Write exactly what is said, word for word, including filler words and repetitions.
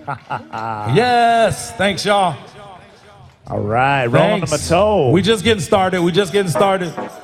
Yes, thanks, y'all. All right, rolling Thanks. them a toe. We just getting started. We just getting started.